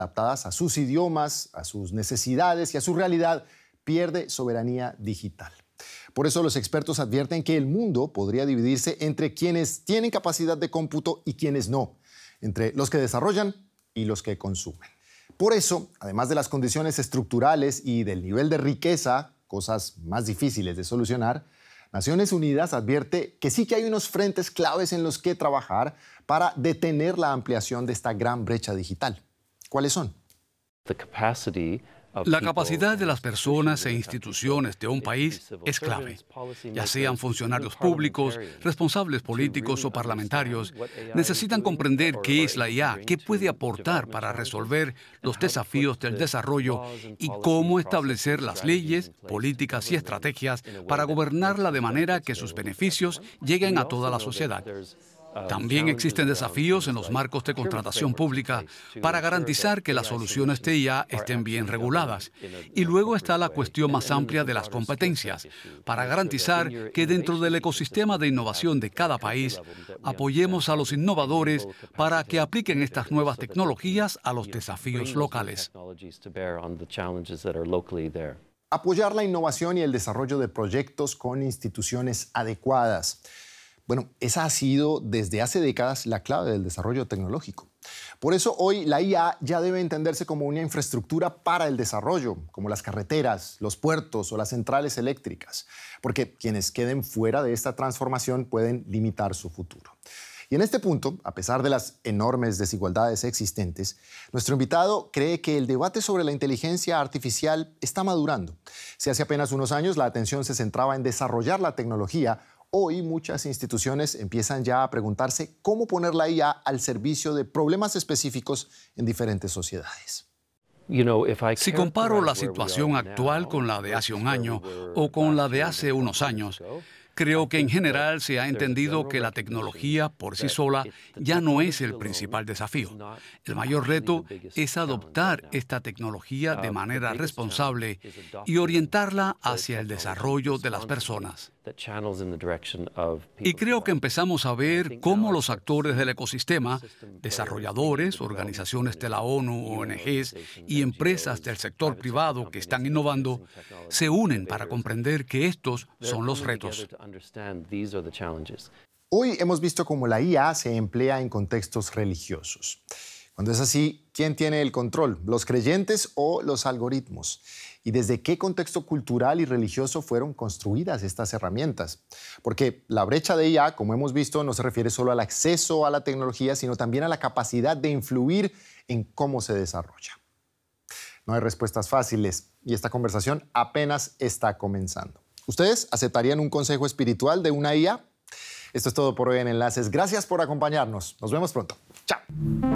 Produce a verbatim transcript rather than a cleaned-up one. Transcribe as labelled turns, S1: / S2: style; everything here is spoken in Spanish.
S1: adaptadas a sus idiomas, a sus necesidades y a su realidad, pierde soberanía digital. Por eso los expertos advierten que el mundo podría dividirse entre quienes tienen capacidad de cómputo y quienes no, entre los que desarrollan y los que consumen. Por eso, además de las condiciones estructurales y del nivel de riqueza, cosas más difíciles de solucionar, Naciones Unidas advierte que sí que hay unos frentes claves en los que trabajar para detener la ampliación de esta gran brecha digital. ¿Cuáles son?
S2: La capacidad de las personas e instituciones de un país es clave. Ya sean funcionarios públicos, responsables políticos o parlamentarios, necesitan comprender qué es la I A, qué puede aportar para resolver los desafíos del desarrollo y cómo establecer las leyes, políticas y estrategias para gobernarla de manera que sus beneficios lleguen a toda la sociedad. También existen desafíos en los marcos de contratación pública para garantizar que las soluciones de I A estén bien reguladas. Y luego está la cuestión más amplia de las competencias, para garantizar que dentro del ecosistema de innovación de cada país apoyemos a los innovadores para que apliquen estas nuevas tecnologías a los desafíos locales.
S1: Apoyar la innovación y el desarrollo de proyectos con instituciones adecuadas. Bueno, esa ha sido desde hace décadas la clave del desarrollo tecnológico. Por eso hoy la I A ya debe entenderse como una infraestructura para el desarrollo, como las carreteras, los puertos o las centrales eléctricas, porque quienes queden fuera de esta transformación pueden limitar su futuro. Y en este punto, a pesar de las enormes desigualdades existentes, nuestro invitado cree que el debate sobre la inteligencia artificial está madurando. Si hace apenas unos años la atención se centraba en desarrollar la tecnología, hoy muchas instituciones empiezan ya a preguntarse cómo poner la I A al servicio de problemas específicos en diferentes sociedades.
S2: Si comparo la situación actual con la de hace un año o con la de hace unos años, creo que en general se ha entendido que la tecnología por sí sola ya no es el principal desafío. El mayor reto es adoptar esta tecnología de manera responsable y orientarla hacia el desarrollo de las personas. Y creo que empezamos a ver cómo los actores del ecosistema, desarrolladores, organizaciones de la ONU, O N Ges y empresas del sector privado que están innovando, se unen para comprender que estos son los retos.
S1: Hoy hemos visto cómo la I A se emplea en contextos religiosos. Cuando es así, ¿quién tiene el control? ¿Los creyentes o los algoritmos? ¿Y desde qué contexto cultural y religioso fueron construidas estas herramientas? Porque la brecha de I A, como hemos visto, no se refiere solo al acceso a la tecnología, sino también a la capacidad de influir en cómo se desarrolla. No hay respuestas fáciles y esta conversación apenas está comenzando. ¿Ustedes aceptarían un consejo espiritual de una I A? Esto es todo por hoy en Enlaces. Gracias por acompañarnos. Nos vemos pronto. Chao.